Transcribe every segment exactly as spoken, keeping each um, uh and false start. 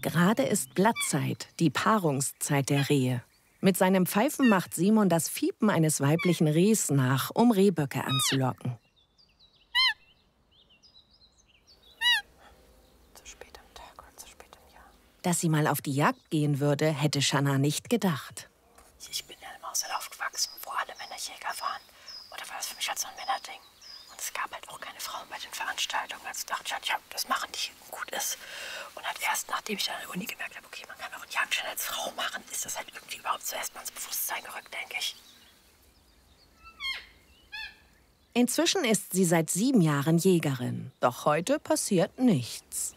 Gerade ist Blattzeit, die Paarungszeit der Rehe. Mit seinem Pfeifen macht Simon das Fiepen eines weiblichen Rehs nach, um Rehböcke anzulocken. Zu spät am Tag oder zu spät im Jahr. Dass sie mal auf die Jagd gehen würde, hätte Shanna nicht gedacht. Ich bin ja im Haushalt aufgewachsen, wo alle Männer Jäger waren. Und da war das für mich halt so ein Männerding. Und es gab halt auch keine Frauen bei den Veranstaltungen. Also dachte ich, ja, das machen die und gut ist. Und halt erst nachdem ich dann an der Uni gemerkt habe, okay, man kann auch einen Jagdschein als Frau machen, ist das halt irgendwie überhaupt zuerst mal ins Bewusstsein gerückt, denke ich. Inzwischen ist sie seit sieben Jahren Jägerin. Doch heute passiert nichts.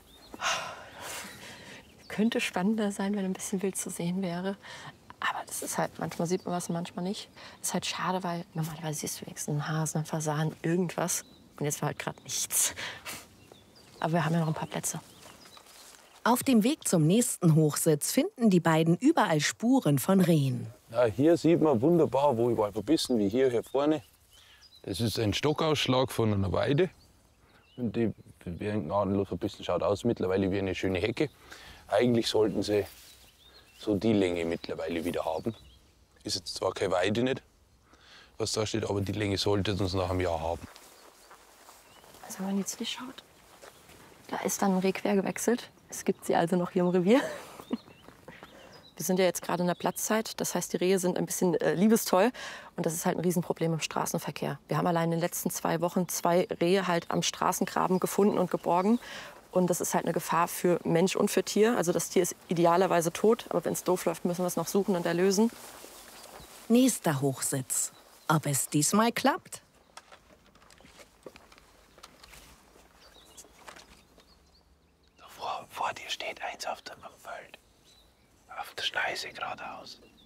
Könnte spannender sein, wenn ein bisschen wild zu sehen wäre. Aber das ist halt, manchmal sieht man was und manchmal nicht. Das ist halt schade, weil normalerweise siehst du wenigstens einen Hasen, einen Fasan, irgendwas. Und jetzt war halt gerade nichts. Aber wir haben ja noch ein paar Plätze. Auf dem Weg zum nächsten Hochsitz finden die beiden überall Spuren von Rehen. Ja, hier sieht man wunderbar, wo überall verbissen, wie hier, hier vorne. Das ist ein Stockausschlag von einer Weide. Und die werden gnadenlos verbissen. Schaut aus mittlerweile wie eine schöne Hecke. Eigentlich sollten sie so die Länge mittlerweile wieder haben. Ist jetzt zwar keine Weide nicht, was da steht, aber die Länge sollte es uns nach einem Jahr haben. Also wenn man jetzt nicht schaut, da ist dann ein Reh quer gewechselt. Es gibt sie also noch hier im Revier. Wir sind ja jetzt gerade in der Platzzeit, das heißt, die Rehe sind ein bisschen äh, liebestoll. Und das ist halt ein Riesenproblem im Straßenverkehr. Wir haben allein in den letzten zwei Wochen zwei Rehe halt am Straßengraben gefunden und geborgen. Und das ist halt eine Gefahr für Mensch und für Tier. Also das Tier ist idealerweise tot, aber wenn es doof läuft, müssen wir es noch suchen und erlösen. Nächster Hochsitz. Ob es diesmal klappt? Vor, vor dir steht eins auf dem Feld. Auf der Schneise geradeaus.